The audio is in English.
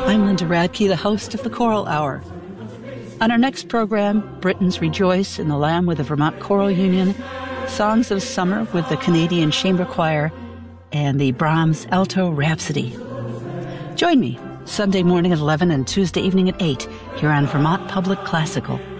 I'm Linda Radke, the host of the Choral Hour. On our next program, Britons Rejoice in the Lamb with the Vermont Choral Union, Songs of Summer with the Canadian Chamber Choir, and the Brahms Alto Rhapsody. Join me Sunday morning at 11 and Tuesday evening at 8 here on Vermont Public Classical.